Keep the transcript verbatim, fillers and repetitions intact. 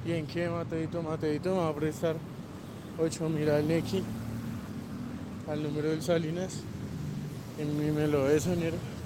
¿Y en qué, Mateito? Mateito me va a prestar ocho mil al Nequi, al número del Salinas. En mi me lo de sonero.